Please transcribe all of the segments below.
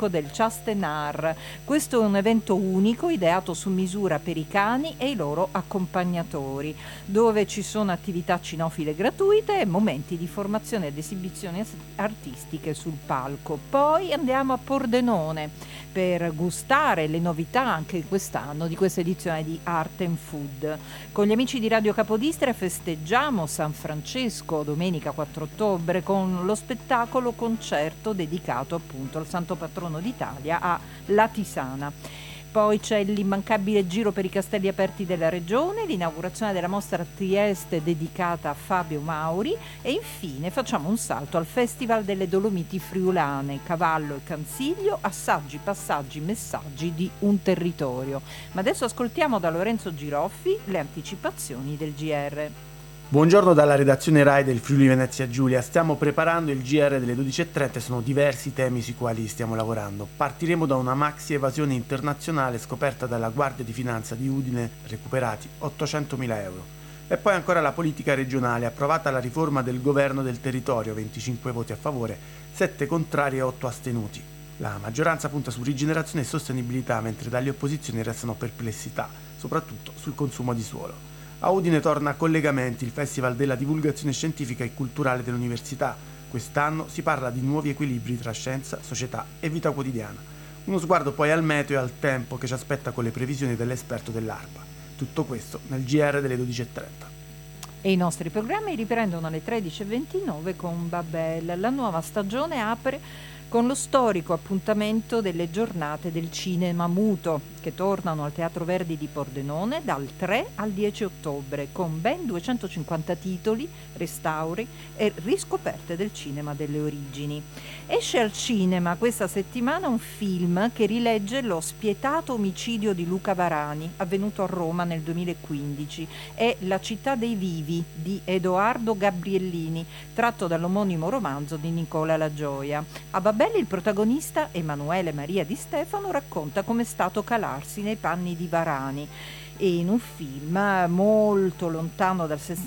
Parco del Chastenar. Questo è un evento unico ideato su misura per i cani e i loro accompagnatori, dove ci sono attività cinofile gratuite e momenti di formazione ed esibizioni artistiche sul palco. Poi andiamo a Pordenone per gustare le novità anche quest'anno di questa edizione di Art and Food. Con gli amici di Radio Capodistria festeggiamo San Francesco domenica 4 ottobre con lo spettacolo concerto dedicato appunto al santo patrono d'Italia, a La Tisana. Poi c'è l'immancabile giro per i castelli aperti della regione, l'inaugurazione della mostra a Trieste dedicata a Fabio Mauri e infine facciamo un salto al Festival delle Dolomiti Friulane, Cavallo e Cansiglio, assaggi, passaggi, messaggi di un territorio. Ma adesso ascoltiamo da Lorenzo Giroffi le anticipazioni del GR. Buongiorno dalla redazione RAI del Friuli Venezia Giulia. Stiamo preparando il GR delle 12.30 e sono diversi i temi sui quali stiamo lavorando. Partiremo da una maxi evasione internazionale scoperta dalla Guardia di Finanza di Udine, recuperati 800.000 euro. E poi ancora la politica regionale, approvata la riforma del governo del territorio, 25 voti a favore, 7 contrari e 8 astenuti. La maggioranza punta su rigenerazione e sostenibilità, mentre dalle opposizioni restano perplessità, soprattutto sul consumo di suolo. A Udine torna Collegamenti, il festival della divulgazione scientifica e culturale dell'università. Quest'anno si parla di nuovi equilibri tra scienza, società e vita quotidiana. Uno sguardo poi al meteo e al tempo che ci aspetta con le previsioni dell'esperto dell'ARPA. Tutto questo nel GR delle 12.30. E i nostri programmi riprendono alle 13.29 con Babel. La nuova stagione apre con lo storico appuntamento delle giornate del cinema muto, che tornano al Teatro Verdi di Pordenone dal 3 al 10 ottobre, con ben 250 titoli, restauri e riscoperte del cinema delle origini. Esce al cinema questa settimana un film che rilegge lo spietato omicidio di Luca Varani, avvenuto a Roma nel 2015. È La città dei vivi di Edoardo Gabriellini, tratto dall'omonimo romanzo di Nicola La Gioia. A Babel il protagonista, Emanuele Maria Di Stefano, racconta come è stato calarsi nei panni di Varani, e in un film molto lontano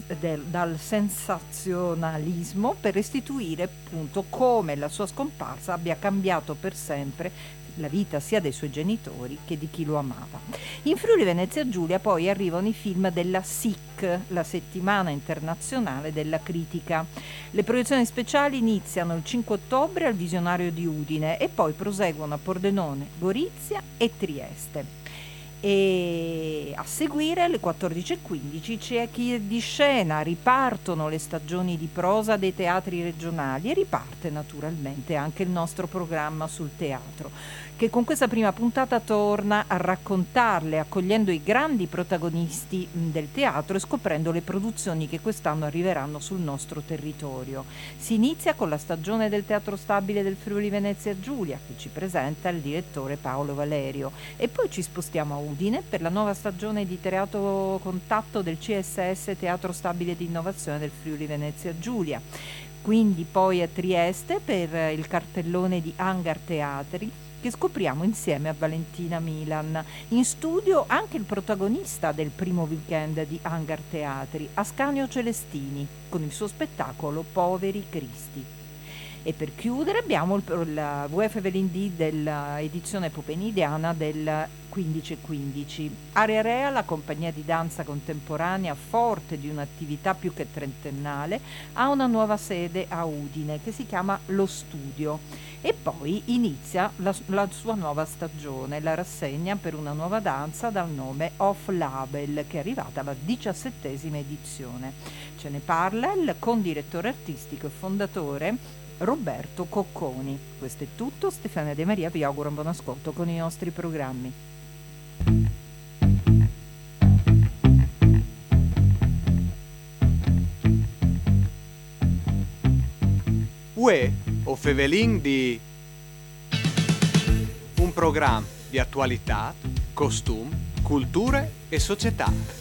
dal sensazionalismo, per restituire appunto come la sua scomparsa abbia cambiato per sempre la vita sia dei suoi genitori che di chi lo amava. In Friuli Venezia Giulia poi arrivano i film della SIC, la settimana internazionale della critica. Le proiezioni speciali iniziano il 5 ottobre al Visionario di Udine e poi proseguono a Pordenone, Gorizia e Trieste. E a seguire alle 14.15 c'è Chi è di scena, ripartono le stagioni di prosa dei teatri regionali e riparte naturalmente anche il nostro programma sul teatro, che con questa prima puntata torna a raccontarle, accogliendo i grandi protagonisti del teatro e scoprendo le produzioni che quest'anno arriveranno sul nostro territorio. Si inizia con la stagione del Teatro Stabile del Friuli Venezia Giulia, che ci presenta il direttore Paolo Valerio, e poi ci spostiamo a Udine per la nuova stagione di Teatro Contatto del CSS Teatro Stabile di Innovazione del Friuli Venezia Giulia. Quindi poi a Trieste per il cartellone di Hangar Teatri, che scopriamo insieme a Valentina Milan. In studio anche il protagonista del primo weekend di Hangar Teatri, Ascanio Celestini, con il suo spettacolo Poveri Cristi. E per chiudere abbiamo il VF Velindì dell'edizione popenidiana del 15-15. Area Rea, la compagnia di danza contemporanea forte di un'attività più che trentennale, ha una nuova sede a Udine che si chiama Lo Studio. E poi inizia la sua nuova stagione, la rassegna per una nuova danza dal nome Off Label, che è arrivata alla 17ª edizione. Ce ne parla il condirettore artistico e fondatore Roberto Cocconi. Questo è tutto, Stefania De Maria vi auguro un buon ascolto con i nostri programmi. Uè, o Fevelin di un programma di attualità, costumi, culture e società.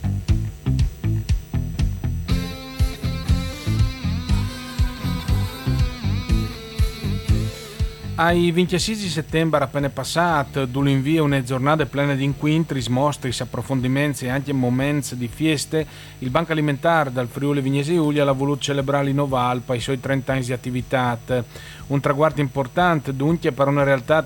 Ai 26 di settembre appena passato, dove invia una giornata piena di incontri, mostre, approfondimenti e anche momenti di feste, il Banco Alimentare del Friuli Venezia Giulia ha voluto celebrare l'Innovalpa i suoi 30 anni di attività. Un traguardo importante dunque per una realtà